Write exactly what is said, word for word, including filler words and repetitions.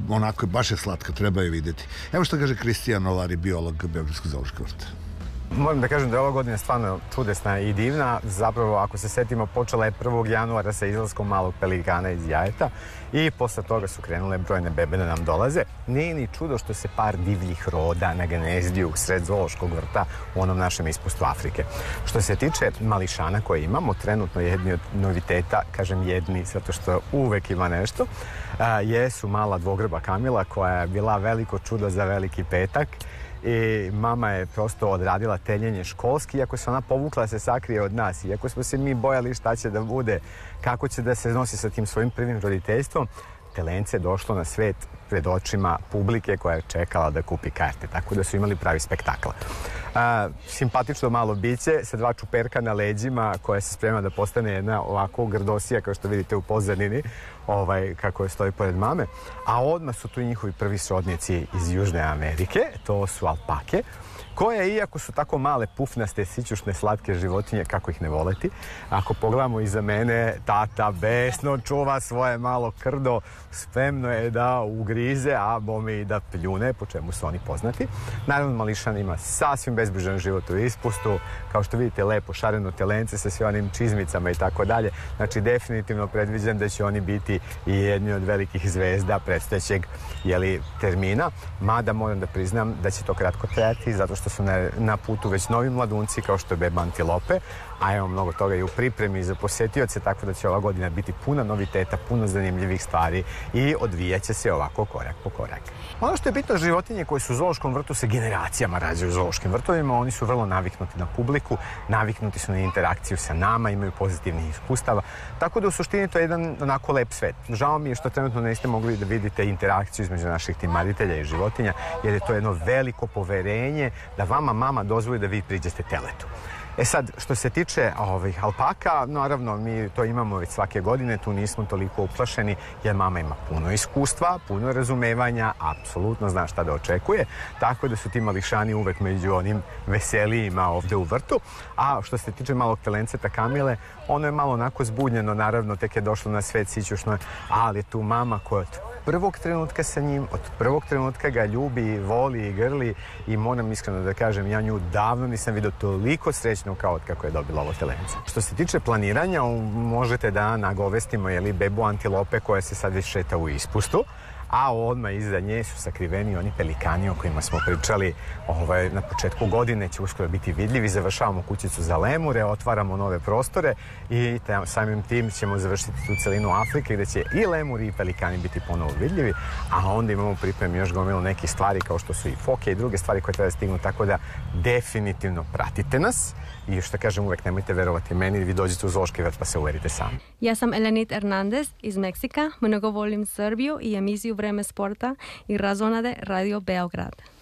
onako baš je slatka, treba je vidjeti. Evo što kaže Kristijan Olari, biolog Beogradskog zoološkog vrta. Moram da kažem da je ova godina stvarno čudesna i divna. Zapravo, ako se setimo, počela je prvog januara sa izlaskom malog pelikana iz jajeta i posle toga su krenule brojne bebe da nam dolaze. Nije ni čudo što se par divljih roda nagnezdio u sred zoološkog vrta u onom našem ispustu Afrike. Što se tiče mališana koje imamo, trenutno jedni od noviteta, kažem jedni, zato što uvek ima nešto, jesu mala dvogrba Kamila koja je bila veliko čudo za Veliki petak. I mama je prosto odradila teljenje školski, iako se ona povukla da se sakrije od nas, iako smo se mi bojali šta će da bude, kako će da se nosi sa tim svojim prvim roditeljstvom, telence je došlo na svet pred očima publike koja je čekala da kupi karte, tako da su imali pravi spektakl. A, simpatično malo biće sa dva čuperka na leđima koja se sprema da postane jedna ovako grdosija kao što vidite u pozadini, ovaj, kako je stoji pored mame. A odmah su tu njihovi prvi srodnici iz Južne Amerike, to su alpake, koje, iako su tako male, pufnaste, sićušne, slatke životinje, kako ih ne voleti. Ako pogledamo iza mene, tata besno čuva svoje malo krdo, spremno je da ugrize, a bome i da pljune, po čemu su oni poznati. Naravno, mališan ima sasvim bezbrižan život u ispustu, kao što vidite, lepo šareno telence sa sve onim čizmicama i tako dalje. Znači, definitivno predviđam da će oni biti i jedni od velikih zvezda predstojećeg, jeli, termina, mada moram da priznam da će to kratko trajati, zato što su na, na putu već novi mladunci kao što je beba antilope, a evo mnogo toga i u pripremi za posetioce, tako da će ova godina biti puna noviteta, puno zanimljivih stvari i odvijat će se ovako korak po korak. Ono što je bitno, životinje koje su u zoološkom vrtu se generacijama rađaju u zoološkim vrtovima, oni su vrlo naviknuti na publiku, naviknuti su na interakciju sa nama, imaju pozitivnih iskustava, tako da u suštini to je jedan onako lep svet. Žao mi je što trenutno niste mogli da vidite interakciju između naših timaritelja i životinja, jer je to jedno veliko poverenje da vama mama dozvoli da vi priđete teletu. E sad, što se tiče ovih alpaka, naravno, mi to imamo već svake godine, tu nismo toliko uplašeni, jer mama ima puno iskustva, puno razumevanja, apsolutno zna šta da očekuje, tako da su ti mališani uvek među onim veselijima ovde u vrtu. A što se tiče malog telenceta Kamile, ono je malo onako zbunjeno, naravno, tek je došlo na svet sićušno, ali je tu mama koja od prvog trenutka sa njim, od prvog trenutka ga ljubi, voli i grli i moram iskreno da kažem, ja nju davno nisam vidio toliko srećno kao od kako je dobila ovo telence. Što se tiče planiranja, možete da nagovestimo jeli, bebu antilope koja se sad već šeta u ispustu, a odmah iza nje su sakriveni oni pelikani o kojima smo pričali ovaj, na početku godine, će uskoro biti vidljivi. Završavamo kućicu za lemure, otvaramo nove prostore i tam, samim tim ćemo završiti tu celinu Afrike gde će i lemuri i pelikani biti ponovo vidljivi, a onda imamo pripremi još gomilu nekih stvari kao što su i foke i druge stvari koje treba da stignu, tako da definitivno pratite nas i što kažem, uvek nemojte verovati meni, vi dođete u zoološki vrt pa se uverite sami. Ja sam Elenit Hernandez iz Meksika, mnogo volim Srbiju i emisiju Vreme sporta i razonade Radio Beograd.